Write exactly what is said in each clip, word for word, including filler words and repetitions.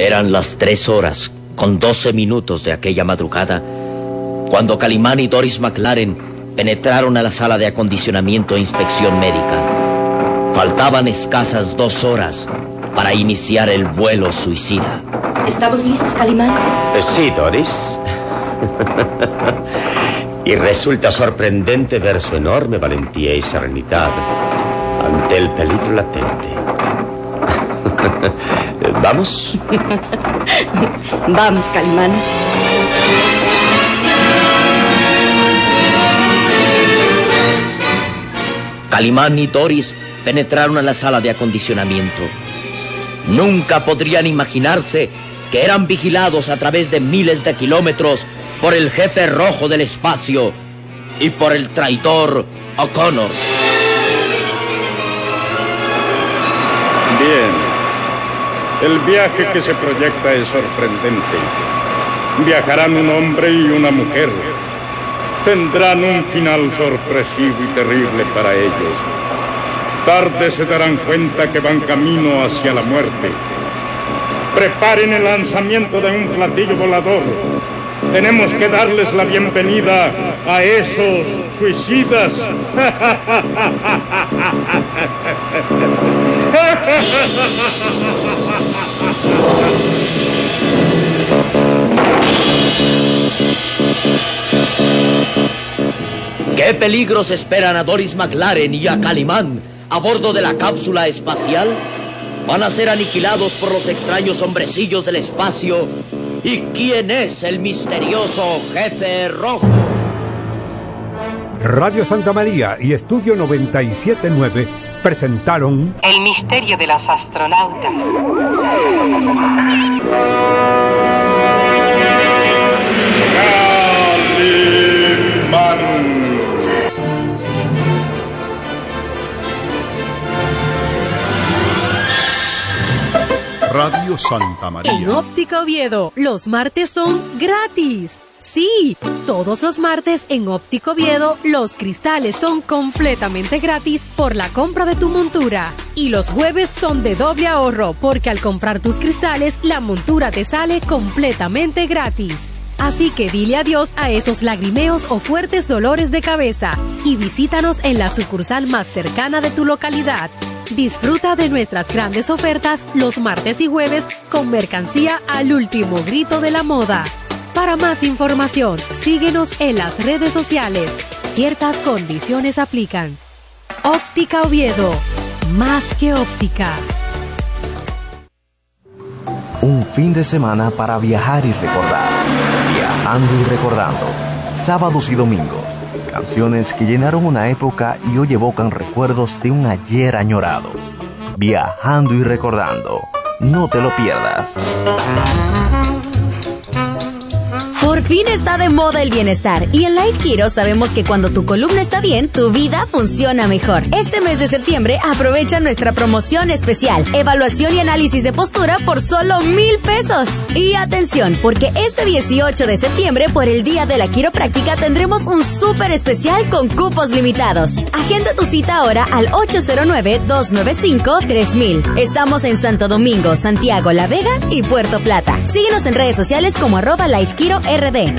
Eran las tres horas con doce minutos de aquella madrugada cuando Calimán y Doris McLaren penetraron a la sala de acondicionamiento e inspección médica. Faltaban escasas dos horas para iniciar el vuelo suicida. ¿Estamos listos, Calimán? Sí, Doris. Y resulta sorprendente ver su enorme valentía y serenidad ante el peligro latente. ¿Vamos? Vamos, Calimán. Calimán y Doris penetraron a la sala de acondicionamiento. Nunca podrían imaginarse que eran vigilados a través de miles de kilómetros por el jefe rojo del espacio y por el traidor O'Connor. Bien. El viaje que se proyecta es sorprendente. Viajarán un hombre y una mujer. Tendrán un final sorpresivo y terrible para ellos. Tarde se darán cuenta que van camino hacia la muerte. Preparen el lanzamiento de un platillo volador. Tenemos que darles la bienvenida a esos suicidas. ¿Qué peligros esperan a Doris McLaren y a Calimán a bordo de la cápsula espacial? ¿Van a ser aniquilados por los extraños hombrecillos del espacio? ¿Y quién es el misterioso jefe rojo? Radio Santa María y Estudio noventa y siete punto nueve presentaron El misterio de los astronautas. Radio Santa María. En Óptica Oviedo, los martes son gratis. Sí, todos los martes en Óptica Oviedo, los cristales son completamente gratis por la compra de tu montura. Y los jueves son de doble ahorro, porque al comprar tus cristales, la montura te sale completamente gratis. Así que dile adiós a esos lagrimeos o fuertes dolores de cabeza y visítanos en la sucursal más cercana de tu localidad. Disfruta de nuestras grandes ofertas los martes y jueves con mercancía al último grito de la moda. Para más información, síguenos en las redes sociales. Ciertas condiciones aplican. Óptica Oviedo, más que óptica. Un fin de semana para viajar y recordar. Viajando y recordando. Sábados y domingos. Canciones que llenaron una época y hoy evocan recuerdos de un ayer añorado. Viajando y recordando. No te lo pierdas. Por fin está de moda el bienestar y en Life Kiro sabemos que cuando tu columna está bien, tu vida funciona mejor. Este mes de septiembre aprovecha nuestra promoción especial, evaluación y análisis de postura por solo mil pesos. Y atención, porque este dieciocho de septiembre, por el Día de la Quiropráctica, tendremos un súper especial con cupos limitados. Agenda tu cita ahora al ocho cero nueve, dos nueve cinco, tres mil. Estamos en Santo Domingo, Santiago, La Vega y Puerto Plata. Síguenos en redes sociales como arroba Life Kiro R D.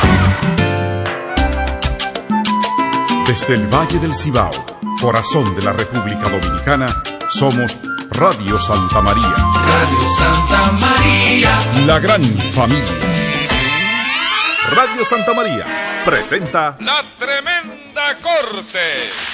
Desde el Valle del Cibao, corazón de la República Dominicana, somos Radio Santa María. Radio Santa María. La gran familia. Radio Santa María presenta La Tremenda Corte.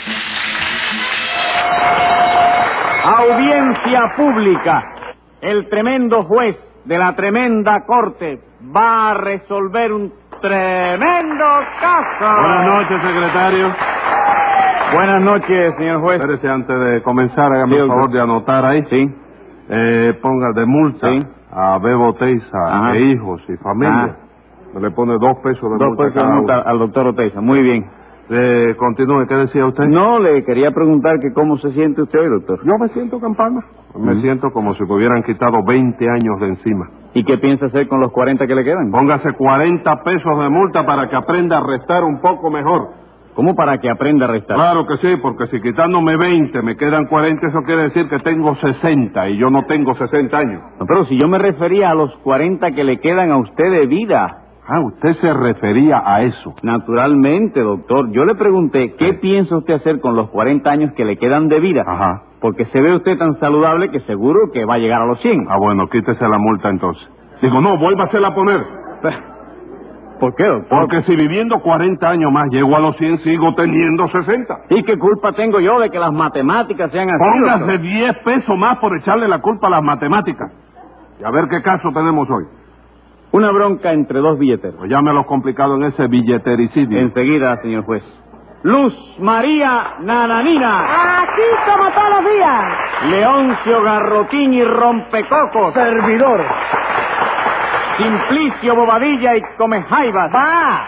Audiencia pública. El tremendo juez de la tremenda corte va a resolver un tremendo caso. Buenas noches, secretario. Buenas noches, señor juez. Espérese, antes de comenzar, hágame el favor de anotar ahí. Sí. Eh, ponga de multa sí. a Bebo Teiza e hijos y familia. Se le pone dos pesos de dos multa. Dos pesos de multa al doctor Oteiza. Muy bien. Eh, continúe, ¿qué decía usted? No, le quería preguntar que cómo se siente usted hoy, doctor. Yo me siento campana. Mm. Me siento como si me hubieran quitado veinte años de encima. ¿Y qué piensa hacer con los cuarenta que le quedan? Póngase cuarenta pesos de multa para que aprenda a restar un poco mejor. ¿Cómo para que aprenda a restar? Claro que sí, porque si quitándome veinte me quedan cuarenta, eso quiere decir que tengo sesenta y yo no tengo sesenta años. No, pero si yo me refería a los cuarenta que le quedan a usted de vida. Ah, usted se refería a eso. Naturalmente, doctor. Yo le pregunté, ¿qué sí. piensa usted hacer con los cuarenta años que le quedan de vida? Ajá. Porque se ve usted tan saludable que seguro que va a llegar a los cien. Ah, bueno, quítese la multa entonces. Digo, no, vuélvasela a poner. ¿Por qué, doctor? Porque si viviendo cuarenta años más llego a los cien, sigo teniendo sesenta. ¿Y qué culpa tengo yo de que las matemáticas sean así? Póngase diez pesos más por echarle la culpa a las matemáticas. Y a ver qué caso tenemos hoy. Una bronca entre dos billeteros. Pues llámelo complicado en ese billetericidio. Enseguida, señor juez. Luz María Nananina. Aquí como todos los días. Leoncio Garrotín y Rompecocos. Servidor. Simplicio Bobadilla y Comejaivas. Va.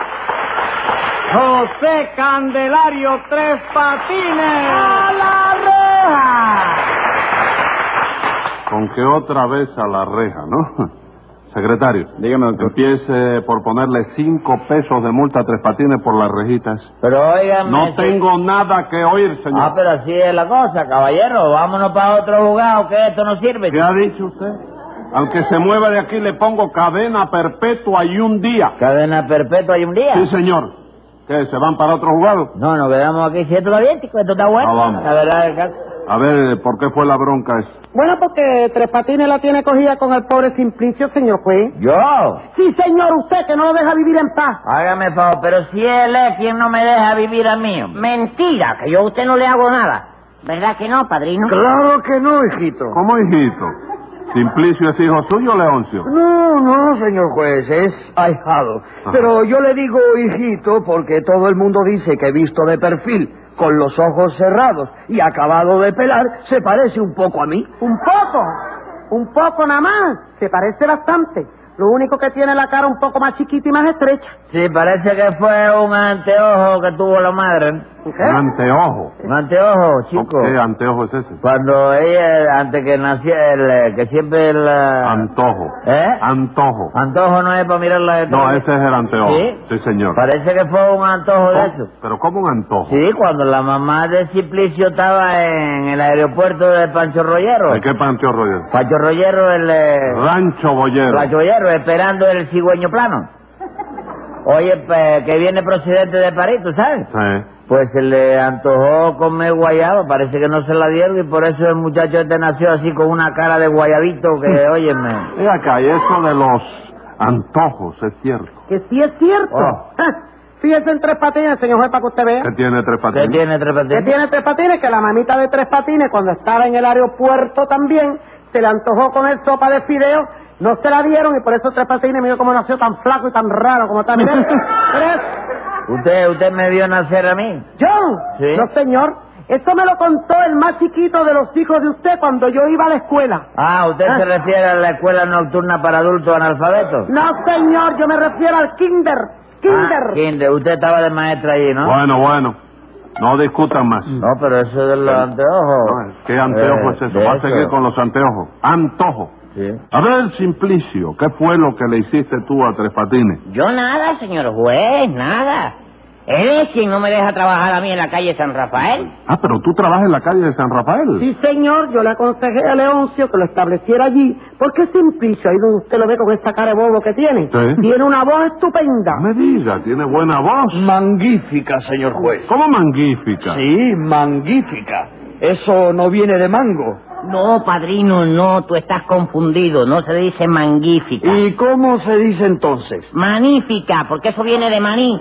José Candelario Tres Patines. ¡A la reja! Con que otra vez a la reja, ¿no? Secretario, dígame, doctor. Empiece por ponerle cinco pesos de multa a Tres Patines por las rejitas. Pero oigan... No tengo nada que oír, señor. Ah, pero así es la cosa, caballero. Vámonos para otro juzgado, que esto no sirve. ¿Qué ha dicho usted? Al que se mueva de aquí le pongo cadena perpetua y un día. ¿Cadena perpetua y un día? Sí, señor. ¿Qué, se van para otro juzgado? No, nos quedamos aquí, si esto está bien, chico, esto está bueno. No, vamos. La verdad es que... A ver, ¿por qué fue la bronca esa? Bueno, porque Tres Patines la tiene cogida con el pobre Simplicio, señor juez. ¿Yo? Sí, señor, usted que no lo deja vivir en paz. Hágame favor, pero si él es quien no me deja vivir a mí. Mentira, que yo a usted no le hago nada. ¿Verdad que no, padrino? Claro que no, hijito. ¿Cómo, hijito? ¿Simplicio es hijo suyo, Leoncio? No, no, señor juez, es ahijado. Ajá. Pero yo le digo hijito porque todo el mundo dice que visto de perfil, con los ojos cerrados y acabado de pelar, se parece un poco a mí. ¿Un poco? ¿Un poco nada más? Se parece bastante. Lo único que tiene la cara un poco más chiquita y más estrecha. Sí, parece que fue un anteojo que tuvo la madre. ¿Qué? ¿Un anteojo? Un anteojo, chico. ¿Qué anteojo es ese? Cuando ella, antes que naciera, que siempre el... Antojo. ¿Eh? Antojo. Antojo no es para mirarla de todo. No, ese es el anteojo. ¿Sí? Sí, señor. Parece que fue un antojo de eso. ¿Pero cómo un antojo? Sí, cuando la mamá de Simplicio estaba en el aeropuerto de Pancho Rollero. ¿De qué Pancho Rollero? Pancho Rollero, el... Eh... Rancho Bollero. Rancho Bollero, esperando el cigüeño plano. Oye, pues, que viene procedente de París, ¿tú sabes? Sí. Pues se le antojó comer guayaba, parece que no se la dieron y por eso el muchacho este nació así con una cara de guayabito que, óyeme. Mira acá, y eso de los antojos, ¿es cierto? Que sí es cierto. Oh. Fíjese en Tres Patines, señor juez, para que usted vea. ¿Qué tiene Tres Patines? ¿Qué tiene Tres Patines? ¿Qué tiene Tres Patines? Que la mamita de Tres Patines, cuando estaba en el aeropuerto también, se le antojó comer sopa de fideo. No se la dieron y por eso Tres Patines, mira cómo nació tan flaco y tan raro como está. Mira, ¿Usted, usted me vio nacer a mí? ¿Yo? Sí. No, señor. Esto me lo contó el más chiquito de los hijos de usted cuando yo iba a la escuela. Ah, ¿usted ¿Ah? se refiere a la escuela nocturna para adultos analfabetos? No, señor, yo me refiero al kinder. Kinder. Ah, kinder. Usted estaba de maestra allí, ¿no? Bueno, bueno. No discutan más. No, pero eso es de los anteojos. No, ¿qué anteojo eh, es eso? Va a seguir con los anteojos. Antojo. Sí. A ver, Simplicio, ¿qué fue lo que le hiciste tú a Tres Patines? Yo nada, señor juez, nada. Él es quien no me deja trabajar a mí en la calle San Rafael. Ah, pero tú trabajas en la calle de San Rafael. Sí, señor, yo le aconsejé a Leoncio que lo estableciera allí, porque Simplicio, ahí donde usted lo ve con esta cara de bobo que tiene, ¿Sí? Tiene una voz estupenda. No me diga, tiene buena voz. Magnífica, señor juez. ¿Cómo magnífica? Sí, magnífica. Eso no viene de mango. No, padrino, no, tú estás confundido, no se dice magnífica. ¿Y cómo se dice entonces? Magnífica, porque eso viene de maní.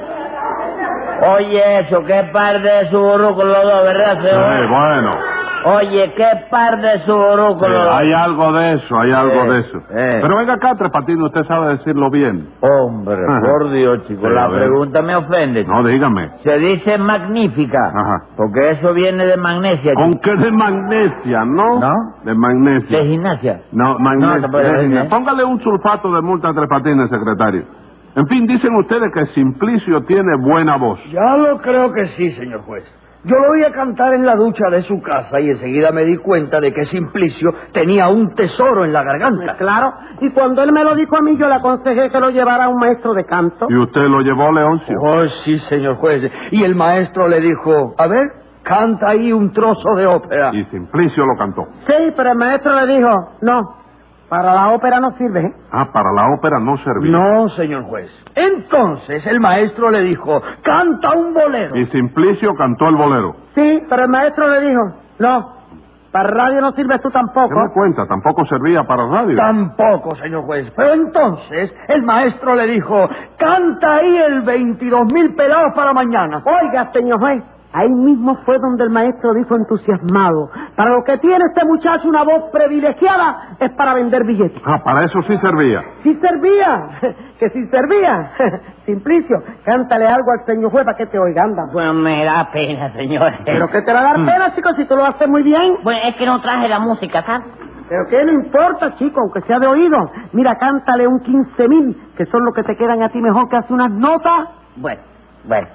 Oye, eso, qué par de suburrucos los dos, ¿verdad, señor? Sí, bueno. Oye, qué par de suburrucos los dos. Hay algo de eso, hay algo eh, de eso. Eh. Pero venga acá, Tres Patines, usted sabe decirlo bien. Hombre, Ajá. por Dios, chico, sí, la pregunta me ofende. No, dígame. Se dice magnífica. Ajá. Porque eso viene de magnesia. ¿Con qué de magnesia, no? ¿No? De magnesia. ¿De gimnasia? No, magnesia. No, de gimnasia. Póngale un sulfato de multa a Tres Patines, secretario. En fin, dicen ustedes que Simplicio tiene buena voz. Ya lo creo que sí, señor juez. Yo lo oía cantar en la ducha de su casa y enseguida me di cuenta de que Simplicio tenía un tesoro en la garganta. Claro, y cuando él me lo dijo a mí, yo le aconsejé que lo llevara a un maestro de canto. ¿Y usted lo llevó, Leoncio? Oh, sí, señor juez. Y el maestro le dijo, a ver, canta ahí un trozo de ópera. Y Simplicio lo cantó. Sí, pero el maestro le dijo, no, para la ópera no sirve, ¿eh? Ah, para la ópera no servía. No, señor juez. Entonces el maestro le dijo, canta un bolero. Y Simplicio cantó el bolero. Sí, pero el maestro le dijo, no, para radio no sirves tú tampoco. ¿Qué me cuenta? ¿Tampoco servía para radio? Tampoco, señor juez. Pero entonces el maestro le dijo, canta ahí el veintidós mil pelados para mañana. Oiga, señor juez, ahí mismo fue donde el maestro dijo entusiasmado, para lo que tiene este muchacho una voz privilegiada es para vender billetes. Ah, para eso sí servía. Sí servía, que sí servía. Simplicio, cántale algo al señor juez para que te oiga, anda. Pues me da pena, señor. ¿Pero qué te va a dar pena, chico, si tú lo haces muy bien? Pues es que no traje la música, ¿sabes? Pero qué no importa, chico, aunque sea de oído. Mira, cántale un quince mil, que son los que te quedan a ti mejor que hace unas notas. Bueno, bueno.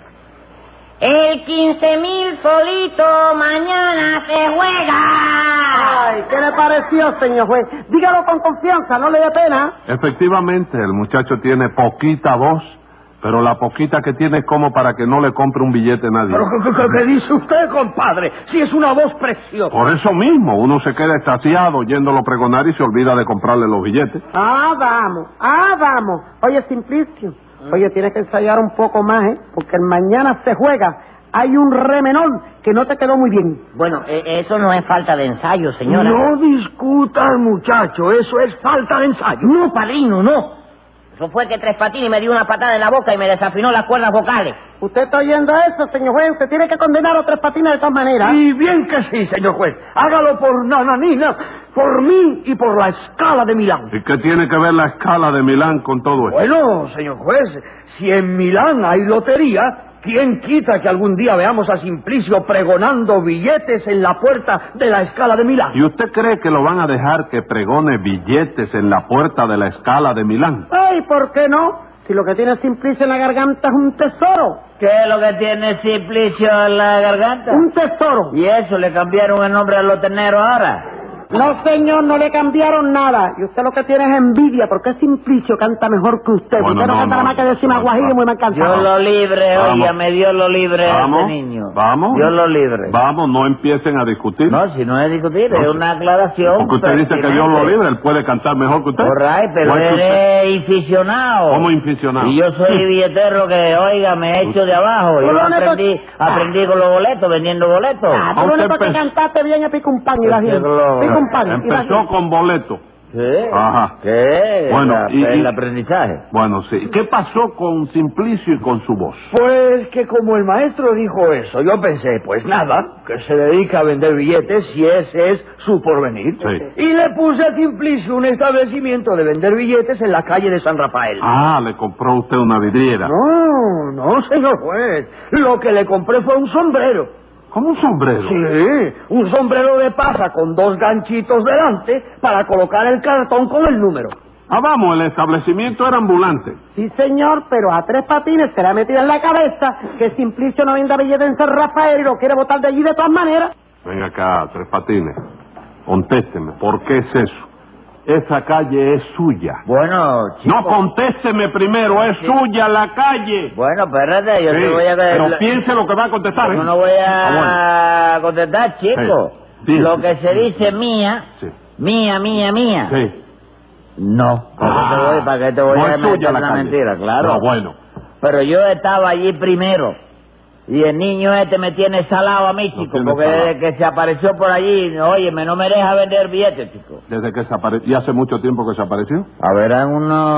El quince mil solito mañana se juega. Ay, ¿qué le pareció, señor juez? Dígalo con confianza, no le dé pena. Efectivamente, el muchacho tiene poquita voz, pero la poquita que tiene es como para que no le compre un billete a nadie. ¿Pero qué, qué dice usted, compadre? Si es una voz preciosa. Por eso mismo, uno se queda extasiado oyéndolo pregonar y se olvida de comprarle los billetes. Ah, vamos, ah, vamos. Oye, Simplicio, oye, tienes que ensayar un poco más, ¿eh? Porque el mañana se juega. Hay un re menor que no te quedó muy bien. Bueno, eh, eso no es falta de ensayo, señora. No discuta, muchacho, eso es falta de ensayo. No, padrino, no. Eso fue que Tres Patines me dio una patada en la boca y me desafinó las cuerdas vocales. ¿Usted está oyendo eso, señor juez? Usted tiene que condenar a Tres Patines de todas maneras. Y bien que sí, señor juez. Hágalo por Nananina, por mí y por la escala de Milán. ¿Y qué tiene que ver la escala de Milán con todo esto? Bueno, señor juez, si en Milán hay lotería, ¿quién quita que algún día veamos a Simplicio pregonando billetes en la puerta de la escala de Milán? ¿Y usted cree que lo van a dejar que pregone billetes en la puerta de la escala de Milán? Ay, ¿por qué no? Si lo que tiene Simplicio en la garganta es un tesoro. ¿Qué es lo que tiene Simplicio en la garganta? Un tesoro. ¿Y eso le cambiaron el nombre al lotenero ahora? No, señor, no le cambiaron nada. Y usted lo que tiene es envidia, porque Simplicio canta mejor que usted. Bueno, usted no, no, canta no, nada más que decir más guajillo y muy mal cantado. Dios lo libre, oiga, me dio lo libre vamos, a este niño. Vamos. Dios lo libre. Vamos, no empiecen a discutir. No, si no es discutir, no, es una aclaración. Porque usted dice que Dios lo libre, él puede cantar mejor que usted. All right, pero él es inficionado. ¿Cómo inficionado? Y yo soy billetero que, oiga, me he hecho de abajo. Yo aprendí, aprendí con los boletos, vendiendo boletos. Ah, tú lo único que cantaste bien es pico un pan y la gente. Pico un pan. Empezó con boleto. ¿Qué? Ajá. ¿Qué? Bueno, la, y, el y, aprendizaje. Bueno, sí. ¿Qué pasó con Simplicio y con su voz? Pues que como el maestro dijo eso, yo pensé, pues nada, que se dedica a vender billetes si ese es su porvenir. Sí. Y le puse a Simplicio un establecimiento de vender billetes en la calle de San Rafael. Ah, le compró usted una vidriera. No, no, señor juez. Lo que le compré fue un sombrero. ¿Cómo un sombrero? Sí, un sombrero de paja con dos ganchitos delante para colocar el cartón con el número. Ah, vamos, el establecimiento era ambulante. Sí, señor, pero a Tres Patines se le ha metido en la cabeza que Simplicio no venda billetes en San Rafael y lo quiere botar de allí de todas maneras. Venga acá, Tres Patines. Contésteme, ¿por qué es eso? Esa calle es suya. Bueno, chico. No, contésteme primero, es sí. suya la calle. Bueno, espérate, yo sí, te voy a... Pero piense lo que va a contestar, ¿eh? Yo no voy a ah, bueno. contestar, chico. Sí. Lo que se dice mía, sí. mía, mía, mía. Sí. No. Ah, te voy, ¿para qué te voy no a meter la una calle. mentira? Claro. No, bueno. Pero yo estaba allí primero. Y el niño este me tiene salado a mí, chico, porque salado. Desde que se apareció por allí, óyeme, no me deja vender billetes, chico. ¿Desde que se apareció? ¿Y hace mucho tiempo que se apareció? A ver, en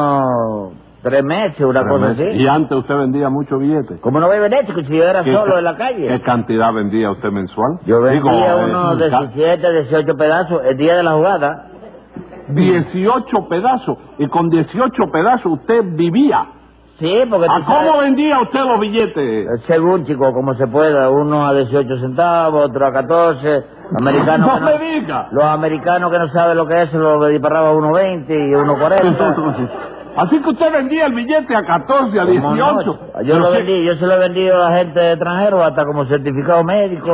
unos tres meses, una tres cosa meses. así. ¿Y antes usted vendía muchos billetes? ¿Cómo no voy a vender, chico, si yo era solo en la calle? ¿Qué cantidad vendía usted mensual? Yo vendía Digo, unos eh, diecisiete, dieciocho pedazos el día de la jugada. dieciocho pedazos. Y con dieciocho pedazos usted vivía. Sí, porque... ¿A cómo sabes? vendía usted los billetes? Según, chico, como se pueda. Uno a dieciocho centavos, otro a catorce. Americanos no que me diga. Los americanos que no saben lo que es, lo disparaba a uno veinte y uno cuarenta. Así que usted vendía el billete a catorce, a dieciocho. No? Yo lo vendí, yo se lo he vendido a gente extranjera hasta como certificado médico.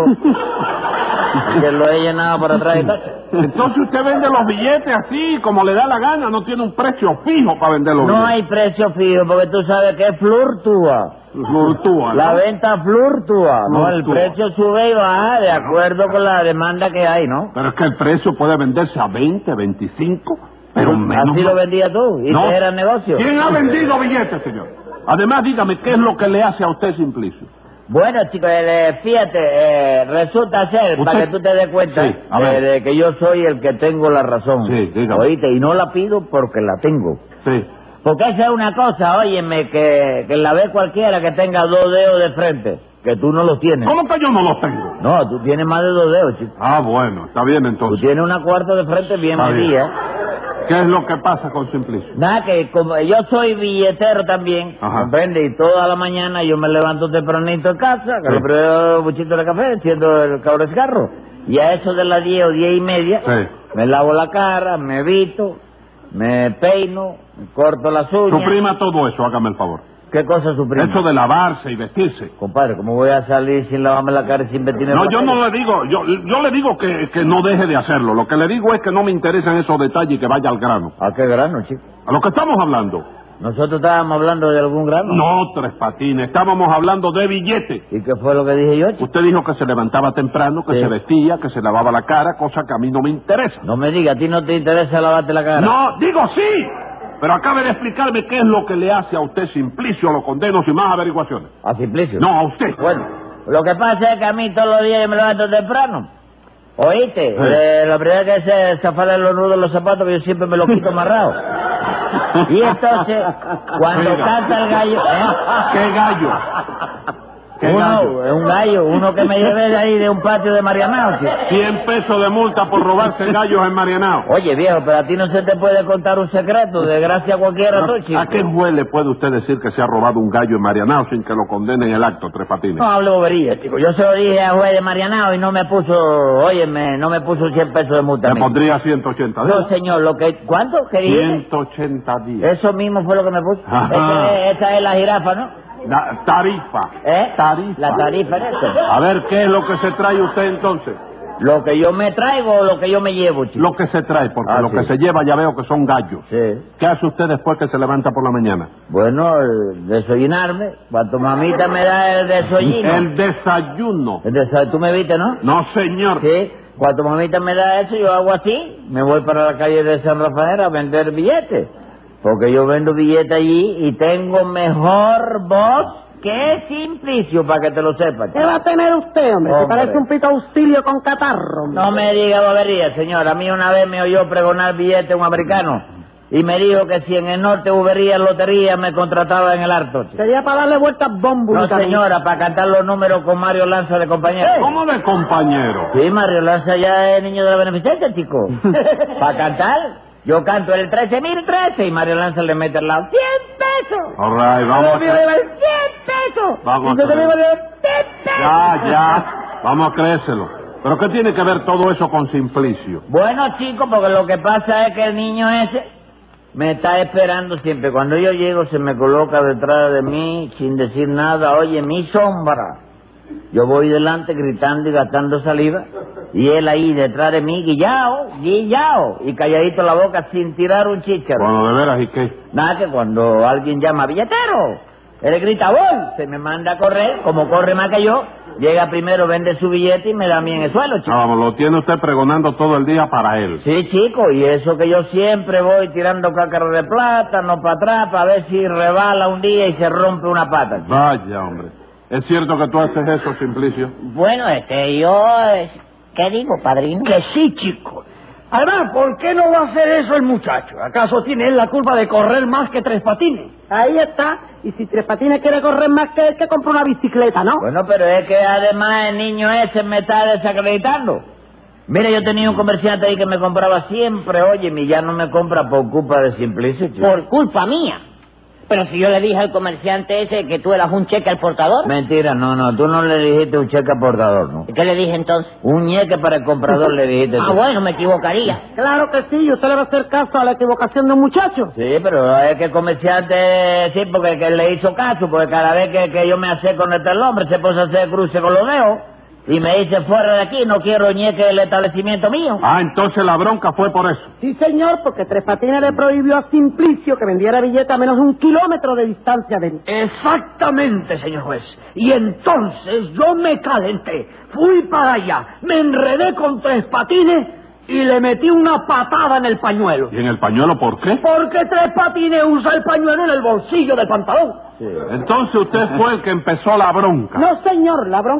Que lo he llenado por atrás y tal. Entonces usted vende los billetes así, como le da la gana, no tiene un precio fijo para vender los no billetes. No hay precio fijo, porque tú sabes que fluctúa. Fluctúa, ¿no? La venta fluctúa, ¿no? El precio sube y baja de acuerdo con la demanda que hay, ¿no? Pero es que el precio puede venderse a veinte, veinticinco, pero menos. Así lo vendías tú, y no. te era negocio. ¿Quién ha vendido billetes, señor? Además, dígame, ¿qué es lo que le hace a usted Simplicio? Bueno, chicos, eh, fíjate, eh, resulta ser, ¿usted? Para que tú te des cuenta, sí, eh, de que yo soy el que tengo la razón. Sí, dígame. Oíste, y no la pido porque la tengo. Sí. Porque esa es una cosa, óyeme, que, que la ve cualquiera que tenga dos dedos de frente, que tú no los tienes. ¿Cómo que yo no los tengo? No, tú tienes más de dos dedos, chico. Ah, bueno, está bien entonces. Tú tienes una cuarta de frente bien medida. ¿Qué es lo que pasa con Simplicio? Nada, que como yo soy billetero también, ¿comprende? Y toda la mañana yo me levanto tempranito en casa, que sí. Le pruebo un buchito de café, enciendo el cabrescarro. Y a eso de las diez o diez y media, sí. Me lavo la cara, me visto, me peino, me corto las uñas. Suprima todo eso, hágame el favor. ¿Qué cosa suprima? Eso de lavarse y vestirse. Compadre, ¿cómo voy a salir sin lavarme la cara y sin vestirme? No, yo no le digo, yo, yo le digo que, que no deje de hacerlo. Lo que le digo es que no me interesan esos detalles y que vaya al grano. ¿A qué grano, chico? A lo que estamos hablando. ¿Nosotros estábamos hablando de algún grano? No, Tres Patines, estábamos hablando de billetes. ¿Y qué fue lo que dije yo, chico? Usted dijo que se levantaba temprano, que sí. Se vestía, que se lavaba la cara, cosa que a mí no me interesa. No me diga, ¿a ti no te interesa lavarte la cara? No, digo sí. Pero acabe de explicarme qué es lo que le hace a usted Simplicio, lo condeno sin más averiguaciones. ¿A Simplicio? No, a usted. Bueno, lo que pasa es que a mí todos los días yo me levanto temprano. ¿Oíste? Sí. Eh, la primera que es zafarle los nudos de los zapatos, que yo siempre me los quito amarrados. Y entonces, cuando Venga. Canta el gallo... ¿eh? ¿Qué gallo? ¿Qué uno, gallo? Un gallo, uno que me lleve de ahí de un patio de Marianao. cien pesos de multa por robarse gallos en Marianao. Oye, viejo, pero a ti no se te puede contar un secreto, de gracia a cualquiera, tú, chico. ¿A qué juez le puede usted decir que se ha robado un gallo en Marianao sin que lo condenen en el acto, Tres Patines? No hable bobería, chico. Yo se lo dije a juez de Marianao y no me puso, óyeme, no me puso cien pesos de multa. ¿Me pondría ciento ochenta días? No, señor, lo que... ¿Cuánto? ¿Qué dije? ciento ochenta días. Eso mismo fue lo que me puso. Esa es, esa es la jirafa, ¿no? La tarifa. ¿Eh? Tarifa. La tarifa es eso. A ver, ¿qué es lo que se trae usted entonces? ¿Lo que yo me traigo o lo que yo me llevo, chico? Lo que se trae, porque ah, lo sí. que se lleva ya veo que son gallos. Sí. ¿Qué hace usted después que se levanta por la mañana? Bueno, desayunarme. Cuando mamita me da el desayuno. El desayuno. El desayuno. ¿Tú me viste, no? No, señor. Sí. Cuando mamita me da eso, yo hago así. Me voy para la calle de San Rafael a vender billetes. Porque yo vendo billetes allí y tengo mejor voz que Simplicio, para que te lo sepas. ¿Qué va a tener usted, hombre? hombre. Se parece un pito auxilio con catarro. Hombre. No me diga bobería, señor. A mí una vez me oyó pregonar billetes un americano y me dijo que si en el norte hubiera lotería me contrataba en el Arto. Sería para darle vueltas bombo. No, señora, para cantar los números con Mario Lanza de compañero. ¿Cómo de compañero? Sí, Mario Lanza ya es niño de la beneficencia, chico. ¿Para cantar? Yo canto el trece mil trece y Mario Lanza le mete al lado cien pesos. All right, vamos a creer. cien pesos. Vamos a creer. Ya, ya. Vamos a creérselo. ¿Pero qué tiene que ver todo eso con Simplicio? Bueno, chico, porque lo que pasa es que el niño ese me está esperando siempre. Cuando yo llego se me coloca detrás de mí sin decir nada. Oye, mi sombra. Yo voy delante gritando y gastando saliva. Y él ahí detrás de mí, guillao, guillao. Y calladito la boca sin tirar un chícharo. Bueno, de veras, ¿y qué? Nada, que cuando alguien llama billetero, él grita, voy. Se me manda a correr, como corre más que yo. Llega primero, vende su billete y me da a mí en el suelo, chico. No, vamos, lo tiene usted pregonando todo el día para él. Sí, chico, y eso que yo siempre voy tirando cácaros de plátano para atrás para ver si rebala un día y se rompe una pata, chico. Vaya, hombre. ¿Es cierto que tú haces eso, Simplicio? Bueno, este, yo... ¿Qué digo, padrino? Que sí, chico. Además, ¿por qué no va a hacer eso el muchacho? ¿Acaso tiene él la culpa de correr más que Tres Patines? Ahí está. Y si Tres Patines quiere correr más que él, que compre una bicicleta, ¿no? Bueno, pero es que además el niño ese me está desacreditando. Mira, yo tenía un comerciante ahí que me compraba siempre, oye, y ya no me compra por culpa de Simplicio, chico. Por culpa mía. Pero si yo le dije al comerciante ese que tú eras un cheque al portador. Mentira, no, no, tú no le dijiste un cheque al portador, ¿no? ¿Y qué le dije entonces? Un ñeque para el comprador le dijiste tú. Ah, bueno, me equivocaría. Claro que sí, y usted le va a hacer caso a la equivocación de un muchacho. Sí, pero es que el comerciante, sí, porque que le hizo caso, porque cada vez que, que yo me acerco con este hombre se puso a hacer cruce con los dedos. Y me dice, fuera de aquí, no quiero ñeque el establecimiento mío. Ah, entonces la bronca fue por eso. Sí, señor, porque Tres Patines le prohibió a Simplicio que vendiera billetes a menos de un kilómetro de distancia de él. Exactamente, señor juez. Y entonces yo me calenté, fui para allá, me enredé con Tres Patines y le metí una patada en el pañuelo. ¿Y en el pañuelo por qué? Porque Tres Patines usa el pañuelo en el bolsillo del pantalón. Sí. Entonces usted fue el que empezó la bronca. No, señor, la bronca